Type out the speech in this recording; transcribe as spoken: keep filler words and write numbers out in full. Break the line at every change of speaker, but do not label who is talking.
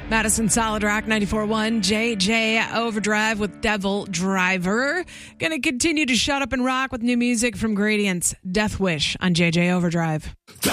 Madison Solid Rock ninety-four point one, J J Overdrive with Devil Driver. Gonna continue to shut up and rock with new music from Gradient's Death Wish on J J Overdrive.